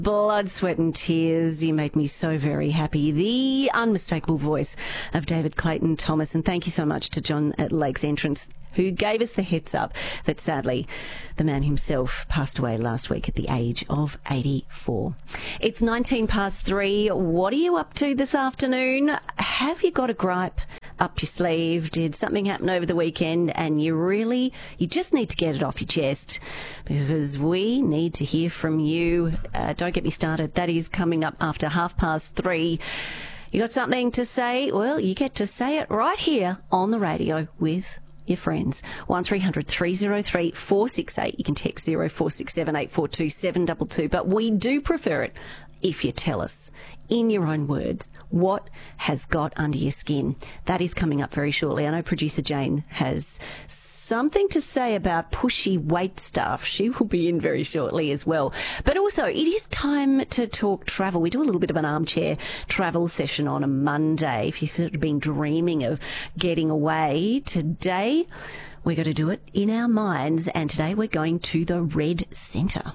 Blood, sweat and tears. You made me so very happy. The unmistakable voice of David Clayton Thomas. And thank you so much to John at Lakes Entrance, who gave us the heads up that sadly the man himself passed away last week at the age of 84. It's 3:19. What are you up to this afternoon? Have you got a gripe up your sleeve? Did something happen over the weekend and you just need to get it off your chest? Because we need to hear from you. Don't get me started. That is coming up after 3:30. You got something to say? Well, you get to say it right here on the radio with your friends. 1300 303 468. You can text 0467 842 722. But we do prefer it if you tell us in your own words what has got under your skin. That is coming up very shortly. I know producer Jane has something to say about pushy weight stuff. She will be in very shortly as well. But also, it is time to talk travel. We do a little bit of an armchair travel session on a Monday. If you've sort of been dreaming of getting away, today we're going to do it in our minds. And today we're going to the Red Centre.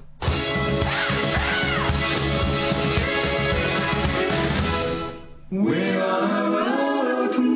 We're on a road to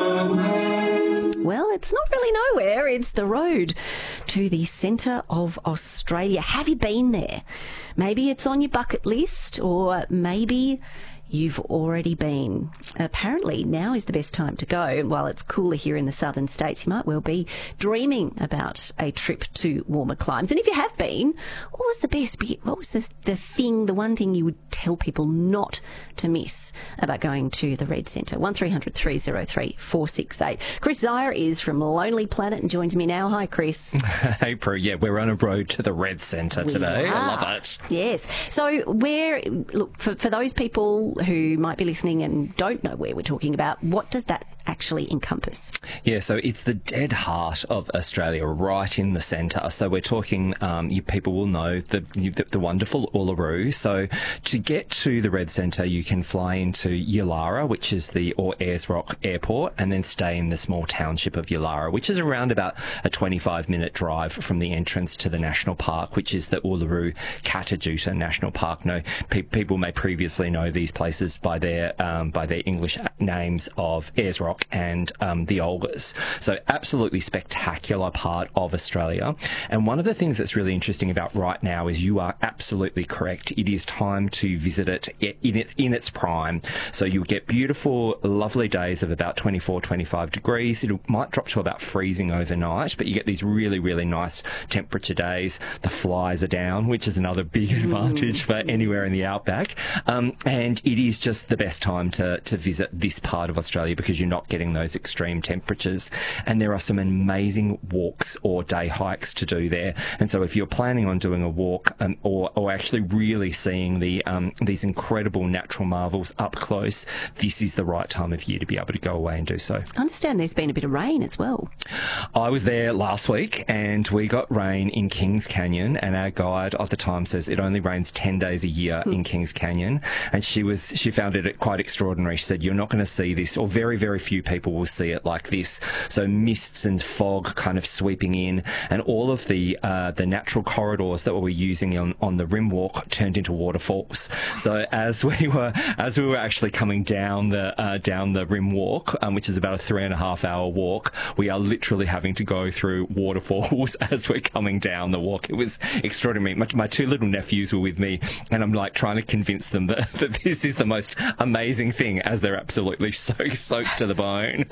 nowhere. Well, it's not really nowhere. It's the road to the centre of Australia. Have you been there? Maybe it's on your bucket list, or maybe you've already been. Apparently, now is the best time to go. While it's cooler here in the southern states, you might well be dreaming about a trip to warmer climes. And if you have been, what was the best bit? What was the one thing you would tell people not to miss about going to the Red Centre? 1300 303 468. Chris Zire is from Lonely Planet and joins me now. Hi, Chris. Hey, Prue. Yeah, we're on a road to the Red Centre today. I love it. Yes. So look, for those people who might be listening and don't know where we're talking about, what does that actually encompass? Yeah, so it's the dead heart of Australia, right in the centre. So we're talking, you people will know the wonderful Uluru. So to get to the Red Centre, you can fly into Yulara, which is or Ayers Rock Airport, and then stay in the small township of Yulara, which is around about a 25-minute drive from the entrance to the national park, which is the Uluru Katajuta National Park. No, people may previously know these places by their English names of Ayers Rock and the Olgas. So absolutely spectacular part of Australia. And one of the things that's really interesting about right now is you are absolutely correct. It is time to visit it in its prime. So you'll get beautiful, lovely days of about 24, 25 degrees. It might drop to about freezing overnight, but you get these really, really nice temperature days. The flies are down, which is another big advantage for anywhere in the outback. And it is just the best time to visit this part of Australia because you're not getting those extreme temperatures. And there are some amazing walks or day hikes to do there. And so if you're planning on doing a walk or actually really seeing these incredible natural marvels up close, this is the right time of year to be able to go away and do so. I understand there's been a bit of rain as well. I was there last week and we got rain in Kings Canyon, and our guide at the time says it only rains 10 days a year in Kings Canyon. And she found it quite extraordinary. She said, you're not going to see this, or very, very few people will see it like this. So mists and fog kind of sweeping in, and all of the natural corridors that we were using on the rim walk turned into waterfalls. So as we were actually coming down the rim walk, which is about a 3.5-hour walk, we are literally having to go through waterfalls as we're coming down the walk. It was extraordinary. My two little nephews were with me, and I'm like trying to convince them that this is the most amazing thing, as they're absolutely soaked to the bone.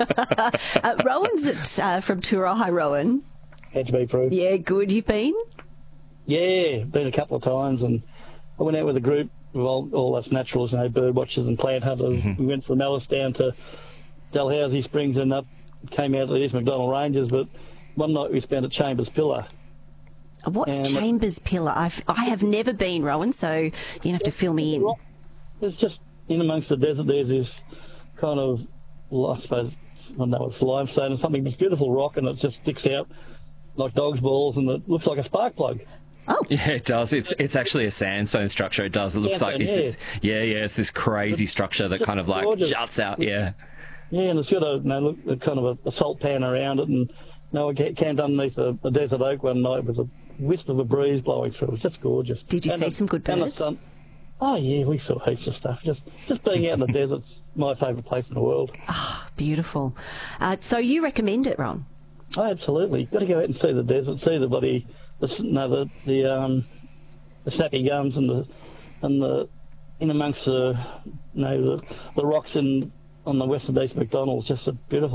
Rowan's from Toora. Hi, Rowan. How'd you be, Prue? Yeah, good. You've been? Yeah, been a couple of times, and I went out with a group of all us naturalists, bird watchers and plant hunters. We went from Alice down to Dalhousie Springs and up, came out to the East McDonald Ranges, but one night we spent at Chambers Pillar. What's Chambers Pillar? I have never been, Rowan, so you're going to have to fill me in. It's just in amongst the desert. There's this kind of, I suppose, I don't know, it's limestone or something. It's beautiful rock, and it just sticks out like dog's balls, and it looks like a spark plug. Oh. Yeah, it does. It's actually a sandstone structure. It does. It looks like it's this crazy structure that kind of like gorgeous. Juts out. Yeah. Yeah, and it's got a kind of a salt pan around it, and I camped underneath a desert oak one night with a wisp of a breeze blowing through. It was just gorgeous. Did you see some good birds? Oh yeah, we saw heaps of stuff. Just being out in the desert's my favourite place in the world. Beautiful. So you recommend it, Ron? Oh, absolutely. Got to go out and see the desert, see the snappy gums and the in amongst the rocks on the west of East McDonald's. Just a beautiful